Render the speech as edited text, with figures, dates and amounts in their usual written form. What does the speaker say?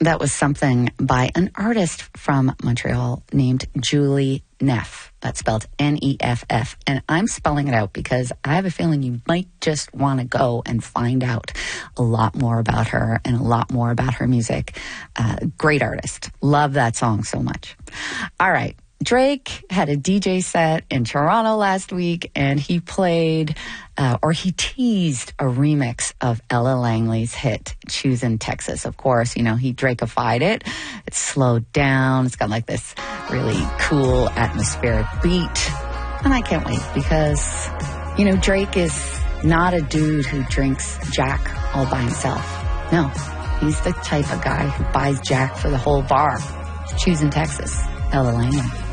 That was something by an artist from Montreal named Julie Neff. That's spelled Neff. And I'm spelling it out because I have a feeling you might just want to go and find out a lot more about her and a lot more about her music. Great artist. Love that song so much. All right. Drake had a DJ set in Toronto last week, and he played, he teased a remix of Ella Langley's hit, Choosin' Texas. Of course, you know, he Drakeified it. It's slowed down. It's got like this really cool atmospheric beat. And I can't wait because, you know, Drake is not a dude who drinks Jack all by himself. No, he's the type of guy who buys Jack for the whole bar. Choosin' Texas, Ella Langley.